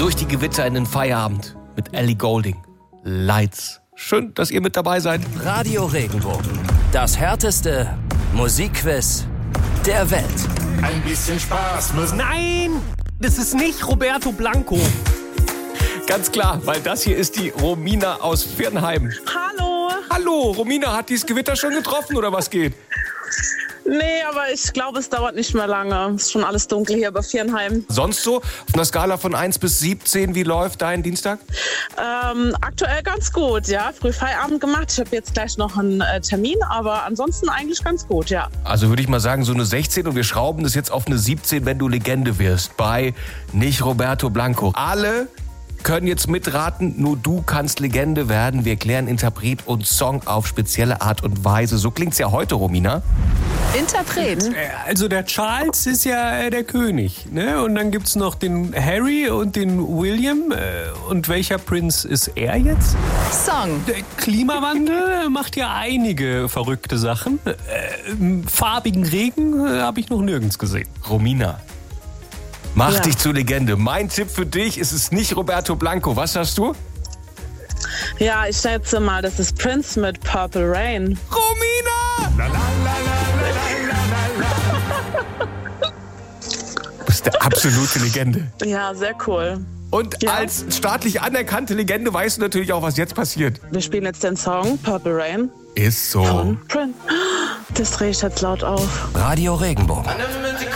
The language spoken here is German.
Durch die Gewitter in den Feierabend mit Ellie Goulding. Lights. Schön, dass ihr mit dabei seid. Radio Regenbogen. Das härteste Musikquiz der Welt. Ein bisschen Spaß muss... Nein, das ist nicht Roberto Blanco. Ganz klar, weil das hier ist die Romina aus Viernheim. Hallo. Hallo, Romina, hat dieses Gewitter schon getroffen oder was geht? Nee, aber ich glaube, es dauert nicht mehr lange. Es ist schon alles dunkel hier bei Viernheim. Sonst so, auf einer Skala von 1 bis 17, wie läuft dein Dienstag? Aktuell ganz gut, ja. Früh Feierabend gemacht. Ich habe jetzt gleich noch einen Termin, aber ansonsten eigentlich ganz gut, ja. Also würde ich mal sagen, so eine 16 und wir schrauben das jetzt auf eine 17, wenn du Legende wirst. Bei nicht Roberto Blanco. Alle können jetzt mitraten, nur du kannst Legende werden. Wir klären Interpret und Song auf spezielle Art und Weise. So klingt's ja heute, Romina. Interpret. Also der Charles ist ja der König, ne? Und dann gibt's noch den Harry und den William. Und welcher Prinz ist er jetzt? Song. Der Klimawandel macht ja einige verrückte Sachen. Farbigen Regen habe ich noch nirgends gesehen. Romina, mach Ja. dich zur Legende. Mein Tipp für dich ist es nicht Roberto Blanco. Was hast du? Ja, ich schätze mal, das ist Prince mit Purple Rain. Romina! Du bist der absolute Legende. Ja, sehr cool. Und Ja. als staatlich anerkannte Legende weißt du natürlich auch, was jetzt passiert. Wir spielen jetzt den Song Purple Rain Ist so. von Prince. Das drehe ich jetzt laut auf. Radio Regenbogen. Einem